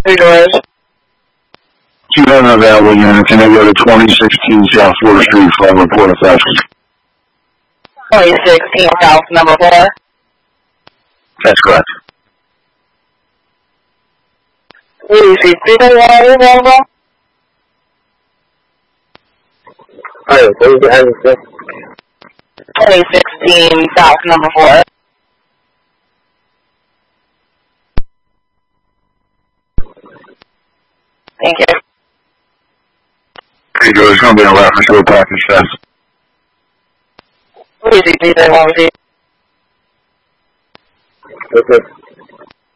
Three doors. 200 available unit. Can I go to 2016 South 4th Street for a report of theft? 2016 South, number 4. That's correct. Will you see 301 available? Alright, what is the address? 2016 South, number 4. Thank you. There you go. There's going to be a reference to a package theft. Will you see 331 receipt? Okay.